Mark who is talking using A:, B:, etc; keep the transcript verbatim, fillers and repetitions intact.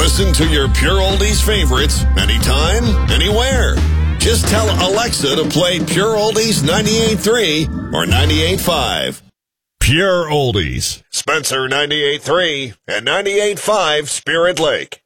A: Listen to your Pure Oldies favorites anytime, anywhere. Just tell Alexa to play Pure Oldies ninety-eight point three or ninety-eight point five. Pure Oldies. Spencer ninety-eight point three and ninety-eight point five Spirit Lake.